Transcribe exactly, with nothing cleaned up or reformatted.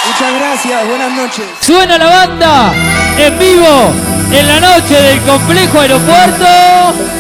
Muchas gracias, buenas noches. Suena la banda en vivo en la noche del Complejo Aeropuerto.